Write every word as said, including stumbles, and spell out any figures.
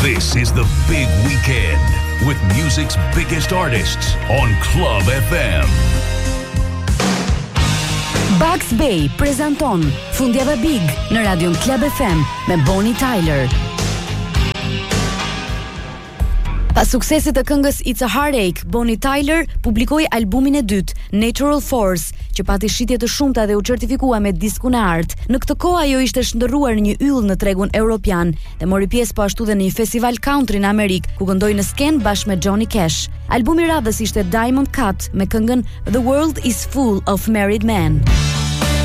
This is the big weekend with music's biggest artists on Club F M. Bugs Bay prezanton Fundjava Big në radion Club F M me Bonnie Tyler. Pas suksesit të këngës It's a Heartache, Bonnie Tyler publikoi albumin e dytë, Natural Force, që pati shitje të shumta dhe u certifikua me diskun e artë. Në këtë kohë ajo ishte shndërruar në një yll në tregun europian dhe mori pjesë po ashtu dhe në një festival country në Amerikë, ku këndoi në sken bashkë me Johnny Cash. Albumi i radhës ishte Diamond Cut me këngën The World is Full of Married Men.